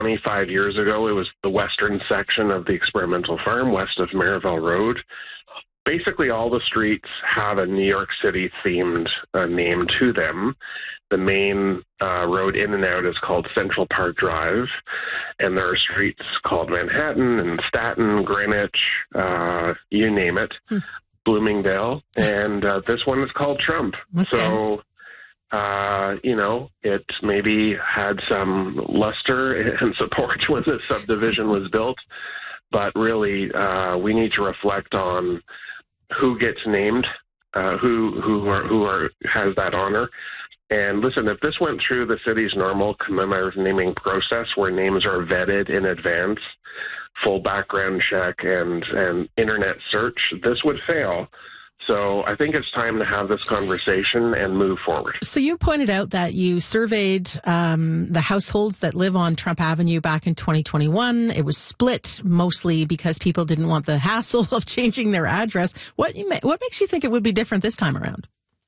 25 years ago, it was the western section of the experimental farm west of Maryville Road. Basically, all the streets have a New York City themed name to them. The main road in and out is called Central Park Drive, and there are streets called Manhattan and Staten, Greenwich, you name it, Bloomingdale, and this one is called Trump. Okay. So, it maybe had some luster and support when the subdivision was built, but really we need to reflect on who gets named, who has that honor. And listen, if this went through the city's normal commemorative naming process where names are vetted in advance, full background check and internet search, this would fail. So I think it's time to have this conversation and move forward. So you pointed out that you surveyed the households that live on Trump Avenue back in 2021. It was split mostly because people didn't want the hassle of changing their address. What makes you think it would be different this time around?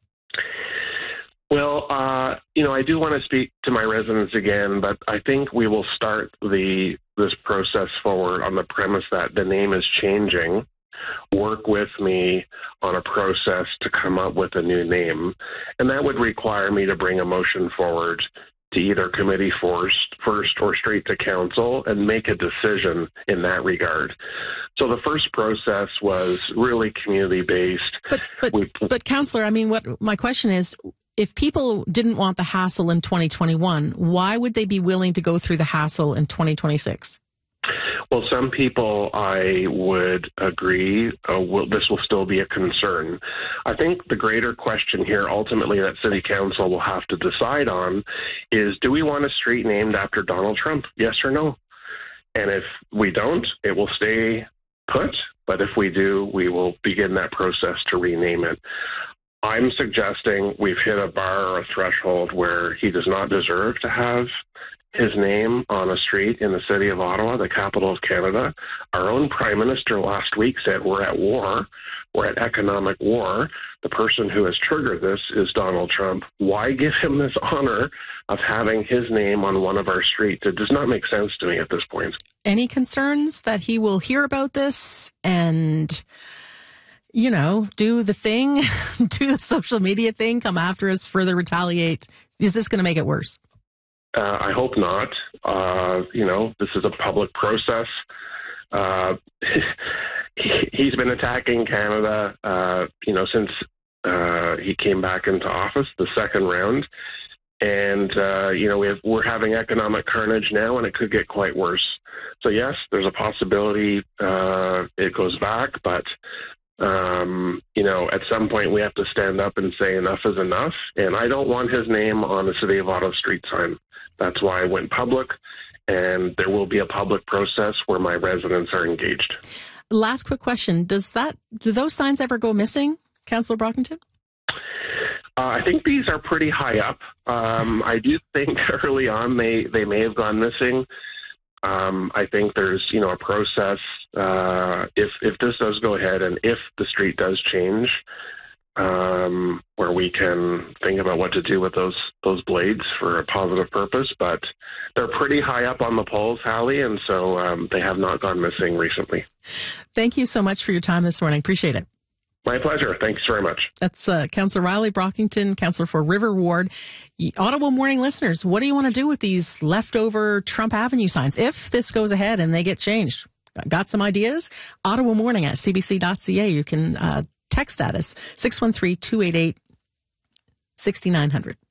Well, I do want to speak to my residents again, but I think we will start this process forward on the premise that the name is changing. Work with me on a process to come up with a new name. And that would require me to bring a motion forward to either committee first or straight to council and make a decision in that regard. So the first process was really community-based. But Councillor, what my question is, if people didn't want the hassle in 2021, why would they be willing to go through the hassle in 2026? Well, some people, I would agree, this will still be a concern. I think the greater question here, ultimately, that City Council will have to decide on is, do we want a street named after Donald Trump? Yes or no? And if we don't, it will stay put. But if we do, we will begin that process to rename it. I'm suggesting we've hit a bar or a threshold where he does not deserve to have his name on a street in the city of Ottawa, the capital of Canada. Our own Prime Minister last week said we're at war. We're at economic war. The person who has triggered this is Donald Trump. Why give him this honor of having his name on one of our streets? It does not make sense to me at this point. Any concerns that he will hear about this and, do the thing, do the social media thing, come after us, further retaliate? Is this going to make it worse? I hope not. This is a public process. He's been attacking Canada, since he came back into office, the second round. And, we're having economic carnage now, and it could get quite worse. So, yes, there's a possibility it goes back, but at some point we have to stand up and say enough is enough. And I don't want his name on the City of Ottawa street sign. That's why I went public, and there will be a public process where my residents are engaged. Last quick question. Do those signs ever go missing, Councillor Brockington? I think these are pretty high up. I do think early on they may have gone missing. I think there's, a process. If this does go ahead and if the street does change, where we can think about what to do with those blades for a positive purpose. But they're pretty high up on the polls, Hallie, and so they have not gone missing recently. Thank you so much for your time this morning. Appreciate it. My pleasure. Thanks very much. That's Councillor Riley Brockington, Councillor for River Ward. Ottawa Morning listeners, what do you want to do with these leftover Trump Avenue signs if this goes ahead and they get changed? Got some ideas? Ottawa Morning at cbc.ca. You can text at us, 613-288-6900.